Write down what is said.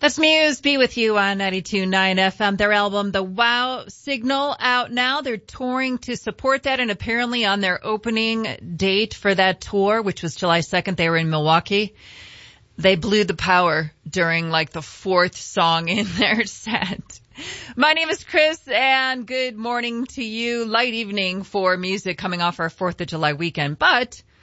That's Muse, Be With You on 92.9 FM. Their album, The Wow Signal, out now. They're touring to support that, and apparently on their opening date for that tour, which was July 2nd, they were in Milwaukee. They blew the power during like the fourth song in their set. My name is Chris, and good morning to you. Light evening for music coming off our 4th of July weekend, but